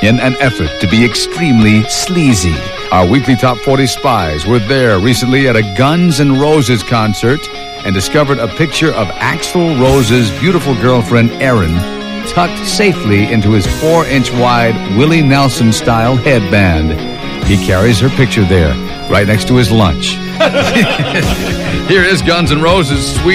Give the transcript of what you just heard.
in an effort to be extremely sleazy. Our weekly Top 40 spies were there recently at a Guns N' Roses concert and discovered a picture of Axl Rose's beautiful girlfriend, Erin, tucked safely into his 4-inch wide Willie Nelson-style headband. He carries her picture there, right next to his lunch. Here is Guns N' Roses' Sweet